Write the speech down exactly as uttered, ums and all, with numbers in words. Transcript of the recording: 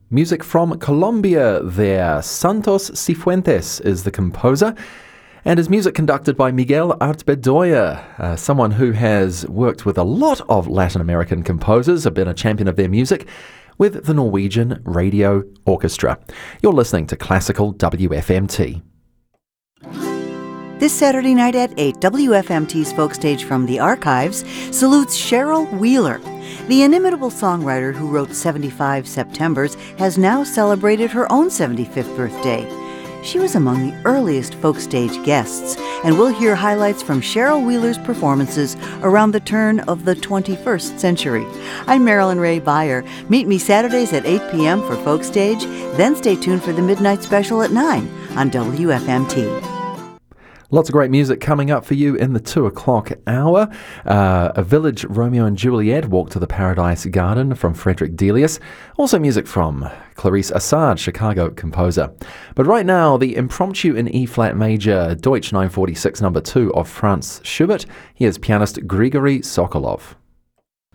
Music from Colombia there. Santos Cifuentes is the composer, and his music conducted by Miguel Artbedoya, uh, someone who has worked with a lot of Latin American composers, have been a champion of their music with the Norwegian Radio Orchestra. You're listening to Classical W F M T. This Saturday night at eight, W F M T's Folk Stage from the Archives salutes Cheryl Wheeler. The inimitable songwriter who wrote seventy-five Septembers has now celebrated her own seventy-fifth birthday. She was among the earliest folk stage guests, and we'll hear highlights from Cheryl Wheeler's performances around the turn of the twenty-first century. I'm Marilyn Ray Beyer. Meet me Saturdays at eight p.m. for Folk Stage, then stay tuned for the Midnight Special at nine on W F M T. Lots of great music coming up for you in the two o'clock hour. Uh, a Village Romeo and Juliet, Walk to the Paradise Garden from Frederick Delius. Also music from Clarice Assad, Chicago composer. But right now, the Impromptu in E-flat major, Deutsch nine forty-six number two of Franz Schubert. Here's pianist Grigory Sokolov.